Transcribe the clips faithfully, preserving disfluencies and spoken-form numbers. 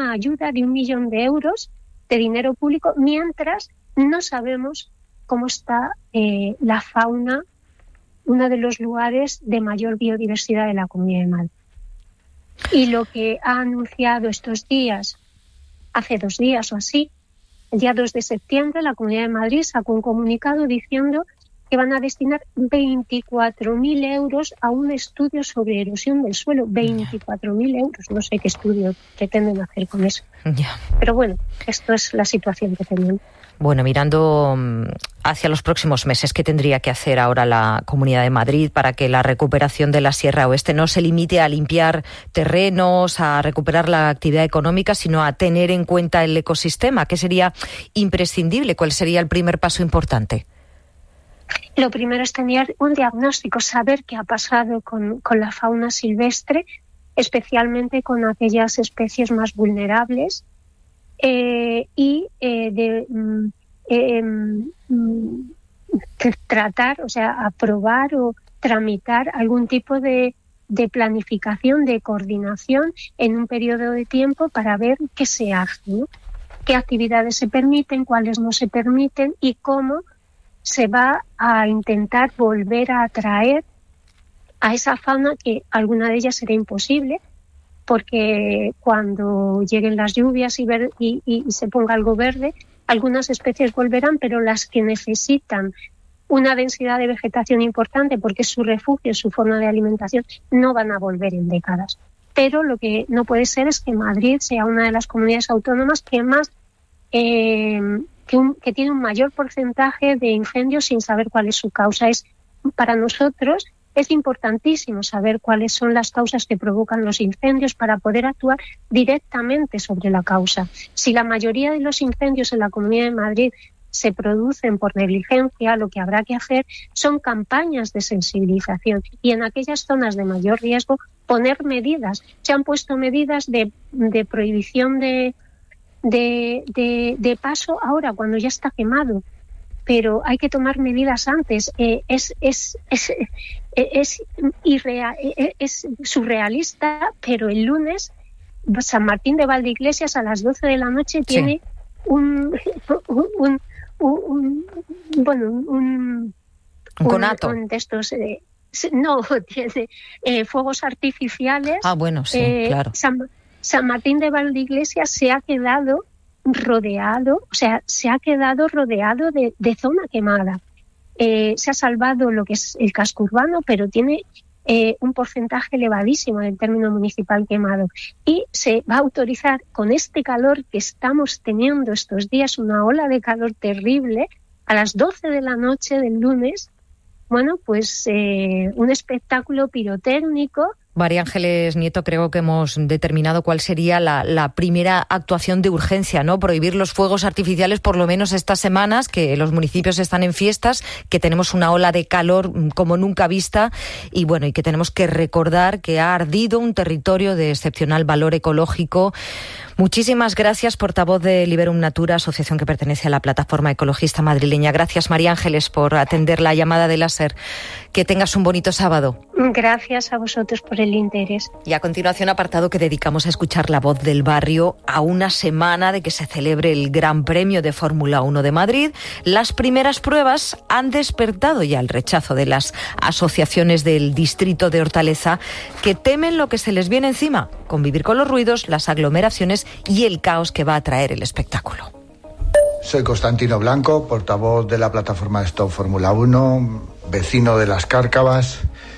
una ayuda de un millón de euros de dinero público, mientras no sabemos cómo está eh, la fauna, uno de los lugares de mayor biodiversidad de la Comunidad de Madrid. Y lo que ha anunciado estos días, hace dos días o así, el día dos de septiembre, la Comunidad de Madrid sacó un comunicado diciendo que van a destinar veinticuatro mil euros a un estudio sobre erosión del suelo. veinticuatro mil euros. No sé qué estudio pretenden hacer con eso. Ya. Pero bueno, esto es la situación que tenemos. Bueno, mirando hacia los próximos meses, ¿qué tendría que hacer ahora la Comunidad de Madrid para que la recuperación de la Sierra Oeste no se limite a limpiar terrenos, a recuperar la actividad económica, sino a tener en cuenta el ecosistema? ¿Qué sería imprescindible? ¿Cuál sería el primer paso importante? Lo primero es tener un diagnóstico, saber qué ha pasado con, con la fauna silvestre, especialmente con aquellas especies más vulnerables, eh, y eh, de eh, eh, tratar, o sea, aprobar o tramitar algún tipo de, de planificación, de coordinación en un periodo de tiempo para ver qué se hace, ¿no? Qué actividades se permiten, cuáles no se permiten y cómo se va a intentar volver a atraer a esa fauna, que alguna de ellas será imposible, porque cuando lleguen las lluvias y, ver, y, y, y se ponga algo verde, algunas especies volverán, pero las que necesitan una densidad de vegetación importante, porque es su refugio, su forma de alimentación, no van a volver en décadas. Pero lo que no puede ser es que Madrid sea una de las comunidades autónomas que más... Eh, Que, un, que tiene un mayor porcentaje de incendios sin saber cuál es su causa. Es, para nosotros es importantísimo saber cuáles son las causas que provocan los incendios para poder actuar directamente sobre la causa. Si la mayoría de los incendios en la Comunidad de Madrid se producen por negligencia, lo que habrá que hacer son campañas de sensibilización y en aquellas zonas de mayor riesgo poner medidas. Se han puesto medidas de, de prohibición de De, de, de paso ahora cuando ya está quemado, pero hay que tomar medidas antes. Eh, es, es, es, es, irreal, es surrealista, pero el lunes San Martín de Valdeiglesias a las doce de la noche tiene sí. un, un, un, un, bueno, un, un conato. Un, un de estos, eh, no, tiene eh, fuegos artificiales. Ah, bueno, sí, eh, claro. San, San Martín de Valdeiglesias se ha quedado rodeado, o sea, se ha quedado rodeado de, de zona quemada. Eh, se ha salvado lo que es el casco urbano, pero tiene eh, un porcentaje elevadísimo del término municipal quemado. Y se va a autorizar, con este calor que estamos teniendo estos días, una ola de calor terrible, a las doce de la noche del lunes, bueno, pues eh, un espectáculo pirotécnico. María Ángeles Nieto, creo que hemos determinado cuál sería la, la primera actuación de urgencia, ¿no? Prohibir los fuegos artificiales por lo menos estas semanas, que los municipios están en fiestas, que tenemos una ola de calor como nunca vista y bueno, y que tenemos que recordar que ha ardido un territorio de excepcional valor ecológico. Muchísimas gracias, portavoz de Liberum Natura, asociación que pertenece a la plataforma ecologista madrileña. Gracias, María Ángeles, por atender la llamada de láser. Que tengas un bonito sábado. Gracias a vosotros por el interés. Y a continuación, apartado que dedicamos a escuchar la voz del barrio a una semana de que se celebre el Gran Premio de Fórmula uno de Madrid. Las primeras pruebas han despertado ya el rechazo de las asociaciones del distrito de Hortaleza, que temen lo que se les viene encima: convivir con los ruidos, las aglomeraciones y el caos que va a traer el espectáculo. Soy Constantino Blanco, portavoz de la plataforma Stop Fórmula uno, vecino de Las Cárcavas,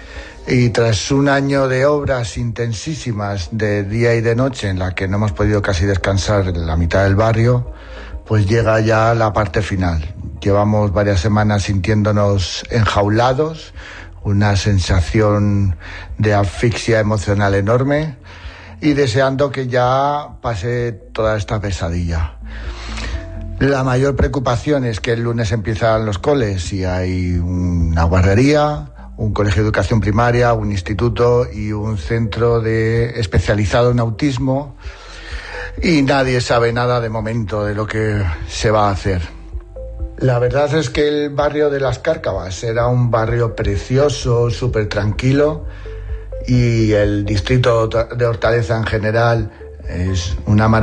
y tras un año de obras intensísimas de día y de noche en la que no hemos podido casi descansar en la mitad del barrio, pues llega ya la parte final. Llevamos varias semanas sintiéndonos enjaulados, una sensación de asfixia emocional enorme y deseando que ya pase toda esta pesadilla. La mayor preocupación es que el lunes empiezan los coles y hay una guardería, un colegio de educación primaria, un instituto y un centro de especializado en autismo, y nadie sabe nada de momento de lo que se va a hacer. La verdad es que el barrio de Las Cárcavas era un barrio precioso, súper tranquilo, y el distrito de Hortaleza en general es una maravilla.